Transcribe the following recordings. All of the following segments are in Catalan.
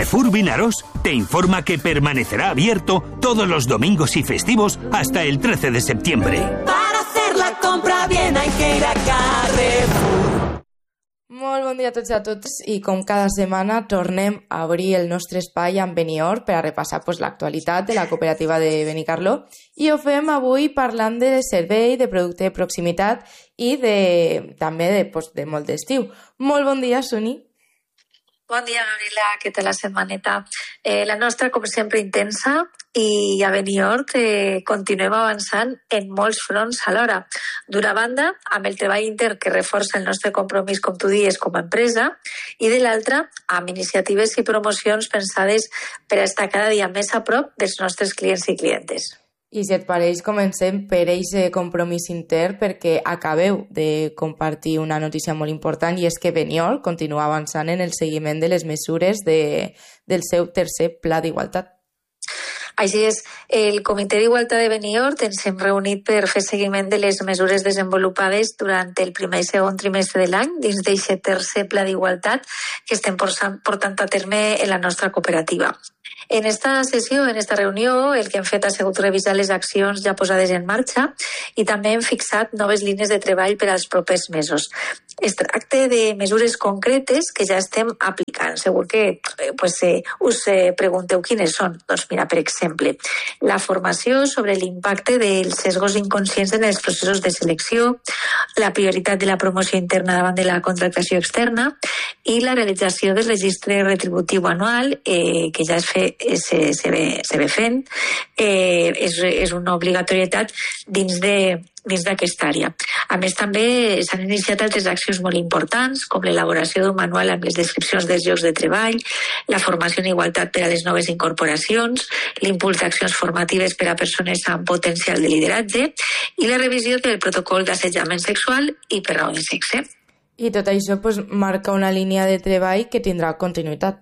Carrefour Vinaròs te informa que permanecerá abierto todos los domingos y festivos hasta el 13 de septiembre. Para hacer la compra bien hay que ir a Carrefour. Molt bon dia a tots i a totes i com cada setmana tornem a obrir el nostre espai amb Benior per a repassar l'actualitat de la cooperativa de Benicarló i ho fem avui parlant de servei, de producte de proximitat i també de molt d'estiu. Molt bon dia, Suni. Bon dia, Gabriela. Què tal la setmaneta? La nostra, com sempre, intensa i a Benior continuem avançant en molts fronts alhora. D'una banda, amb el treball intern que reforça el nostre compromís, com tu dius, com a empresa, i de l'altra, amb iniciatives i promocions pensades per a estar cada dia més a prop dels nostres clients i clientes. I si et pareix, comencem per aquest compromís intern perquè acabeu de compartir una notícia molt important i és que Benior continua avançant en el seguiment de les mesures del seu tercer pla d'igualtat. Així és, el Comitè d'Igualtat de Benior ens hem reunit per fer seguiment de les mesures desenvolupades durant el primer i segon trimestre de l'any dins d'aquest tercer pla d'igualtat que estem portant a terme en la nostra cooperativa. En esta sessió, en esta reunió, el que hem fet ha sigut revisar les accions ja posades en marxa i també hem fixat noves línies de treball per als propers mesos. Es tracta de mesures concretes que ja estem aplicant. Segur que us pregunteu quines són. Doncs mira, per exemple, la formació sobre l'impacte dels sesgos inconscients en els processos de selecció, la prioritat de la promoció interna davant de la contractació externa i la realització del registre retributiu anual, que ja se ve fent, és una obligatorietat dins d'aquesta àrea. A més, també s'han iniciat altres accions molt importants, com l'elaboració d'un manual amb les descripcions dels llocs de treball, la formació en igualtat per a les noves incorporacions, l'impuls d'accions formatives per a persones amb potencial de lideratge i la revisió del protocol d'assetjament sexual i per raó de sexe. I tot això marca una línia de treball que tindrà continuïtat.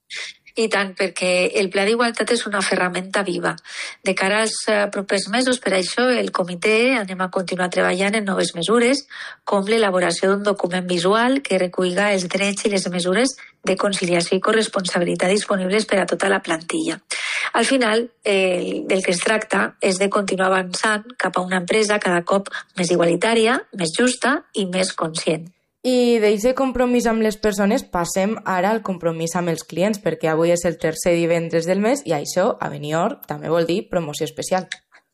I tant, perquè el Pla d'Igualtat és una ferramenta viva. De cara als propers mesos, per això, el comitè anem a continuar treballant en noves mesures, com l'elaboració d'un document visual que recuiga els drets i les mesures de conciliació i corresponsabilitat disponibles per a tota la plantilla. Al final, del que es tracta és de continuar avançant cap a una empresa cada cop més igualitària, més justa i més conscient. I d'aquest compromís amb les persones passem ara al compromís amb els clients, perquè avui és el tercer divendres del mes i això, a Benior, també vol dir promoció especial.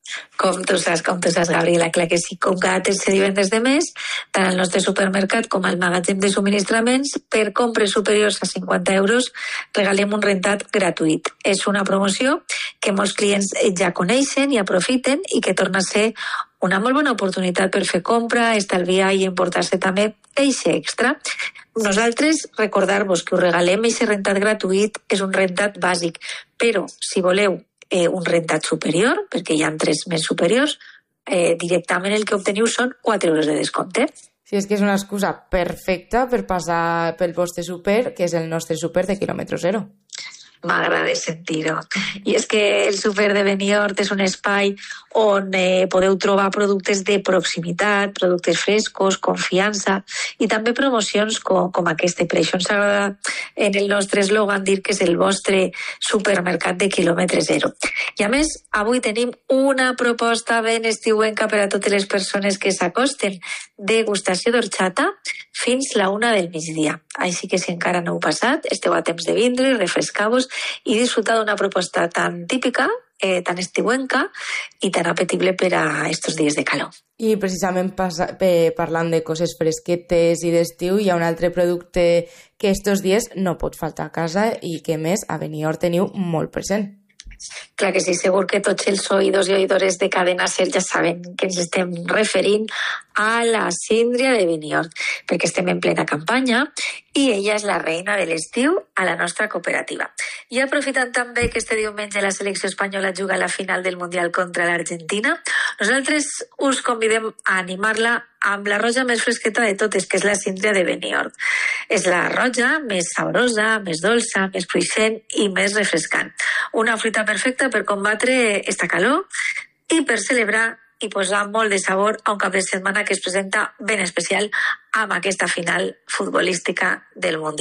Com tu saps, Gabriela, clar que sí. Com cada tercer divendres de mes, tant al nostre supermercat com al magatzem de subministraments, per compres superiors a 50 euros, regalem un rentat gratuït. És una promoció que molts clients ja coneixen i aprofiten i que torna a ser una molt bona oportunitat per fer compra, estalviar i emportar-se també eixe extra. Nosaltres, recordar-vos que us regalem eixe rentat gratuït, és un rentat bàsic, però si voleu un rentat superior, perquè hi ha 3 més superiors, directament el que obteniu són 4 euros de descompte. Sí, és que és una excusa perfecta per passar pel vostre súper, que és el nostre súper de quilòmetre zero. M'agrada sentir-ho. I és que el súper de Benior és un espai on podeu trobar productes de proximitat, productes frescos, confiança i també promocions com aquesta. Per això ens agrada en el nostre eslògan dir que és el vostre supermercat de quilòmetre zero. I a més, avui tenim una proposta ben estiuenca per a totes les persones que s'acosten. Degustació d'orxata fins la 1 del migdia. Així que si encara no heu passat, esteu a temps de vindre, refrescar-vos i disfrutar d'una proposta tan típica, tan estiuenca i tan apetible per a estos dies de calor. I precisament parlant de coses fresquetes i d'estiu, hi ha un altre producte que estos dies no pot faltar a casa i que més a Benior teniu molt present. Clar que sí, segur que tots els oïdors i oïdores de Cadena Ser ja saben que ens estem referint a la síndria de Benior, perquè estem en plena campanya i ella és la reina de l'estiu a la nostra cooperativa. I aprofitant també que este diumenge la selecció espanyola juga a la final del Mundial contra l'Argentina, nosaltres us convidem a animar-la amb la roja més fresqueta de totes, que és la síndria de Benior. És la roja més saborosa, més dolça, més cruixent i més refrescant. Una fruita perfecta per combatre esta calor i per celebrar i posar molt de sabor a un cap de setmana que es presenta ben especial amb aquesta final futbolística del Mundial.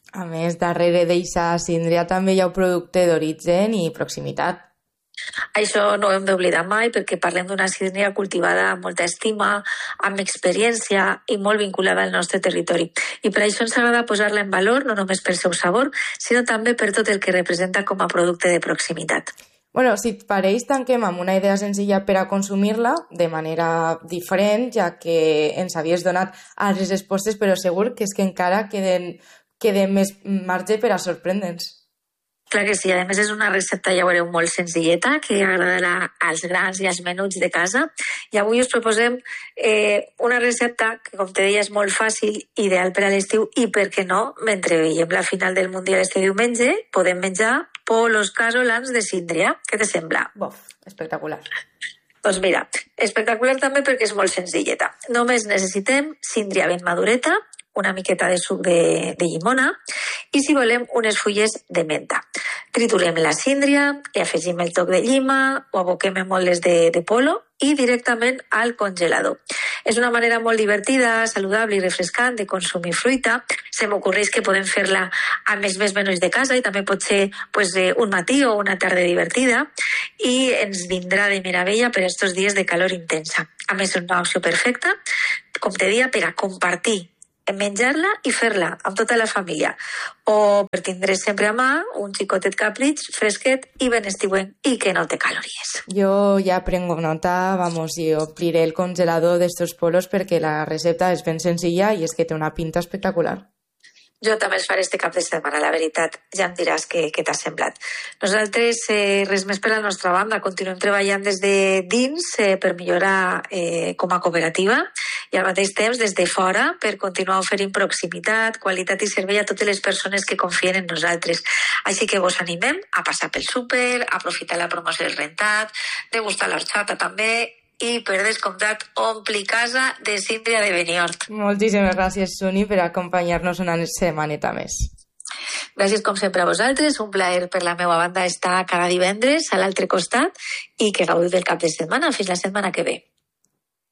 A més, darrere d'eixa síndria també hi ha un producte d'origen i proximitat. Això no ho hem d'oblidar mai perquè parlem d'una síndria cultivada amb molta estima, amb experiència i molt vinculada al nostre territori. I per això ens agrada posar-la en valor, no només pel seu sabor, sinó també per tot el que representa com a producte de proximitat. Bueno, si et pareix, tanquem amb una idea senzilla per a consumir-la de manera diferent, ja que ens havies donat altres respostes, però segur que és que encara queden més marge per a sorprendre'ns. Clar que sí, a més és una recepta, ja veureu, molt senzilleta, que agradarà als grans i als menuts de casa. I avui us proposem una recepta que, com te deia, és molt fàcil, ideal per a l'estiu i, per què no, mentre veiem la final del Mundial este diumenge, podem menjar polos casolans de síndria. Què te sembla? Bof, espectacular. Doncs mira, espectacular també perquè és molt senzilleta. Només necessitem síndria ben madureta, una miqueta de suc de llimona i, si volem, unes fulles de menta. Triturem la síndria, i afegim el toc de llima, ho aboquem en moles de polo i directament al congelador. És una manera molt divertida, saludable i refrescant de consumir fruita. Se m'ocorreix que podem fer-la amb els més menuts de casa i també pot ser un matí o una tarda divertida i ens vindrà de meravella per estos dies de calor intensa. A més, és una opció perfecta, com te deia, per a compartir, menjar-la i fer-la amb tota la família, o per tindre sempre a mà un xicotet capritx fresquet i ben estiuent i que no té calories. Jo ja prengo nota, i ompliré el congelador d'estos polos perquè la recepta és ben senzilla i és que té una pinta espectacular. Jo també els faré este cap de setmana, la veritat. Ja em diràs què t'ha semblat. Nosaltres, res més per la nostra banda. Continuem treballant des de dins per millorar com a cooperativa i al mateix temps des de fora per continuar oferint proximitat, qualitat i servei a totes les persones que confien en nosaltres. Així que vos animem a passar pel súper, a aprofitar la promoció del rentat, degustar l'orxata també i, per descomptat, ompli casa de síndria de Benihort. Moltíssimes gràcies, Suni, per acompanyar-nos una setmaneta més. Gràcies, com sempre, a vosaltres. Un plaer per la meva banda estar cada divendres a l'altre costat i que gaudiu del cap de setmana. Fins la setmana que ve.